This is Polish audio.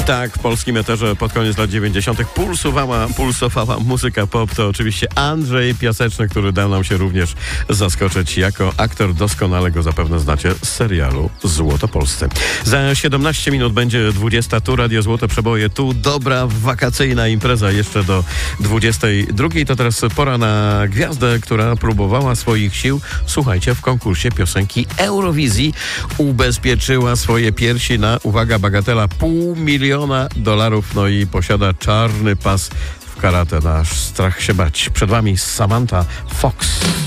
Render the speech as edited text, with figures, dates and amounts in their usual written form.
Tak, w polskim eterze pod koniec lat 90. pulsowała muzyka pop. To oczywiście Andrzej Piaseczny, który dał nam się również zaskoczyć jako aktor. Doskonale go zapewne znacie z serialu Złotopolscy. Za 17 minut będzie 20. Tu Radio Złote Przeboje. Tu dobra wakacyjna impreza jeszcze do 22. To teraz pora na gwiazdę, która próbowała swoich sił, słuchajcie, w konkursie piosenki Eurowizji. Ubezpieczyła swoje piersi na, uwaga, bagatela $500 000, no i posiada czarny pas w karate. Nasz strach się bać. Przed wami Samantha Fox.